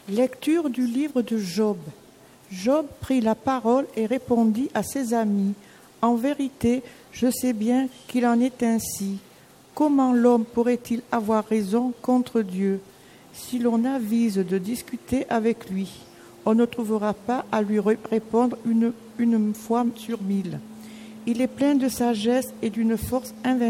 Lecture du livre de Job. Job prit la parole et répondit à ses amis. « En vérité, je sais bien qu'il en est ainsi. Comment l'homme pourrait-il avoir raison contre Dieu? Si l'on avise de discuter avec lui, on ne trouvera pas à lui répondre une fois sur 1000. Il est plein de sagesse et d'une force invincible.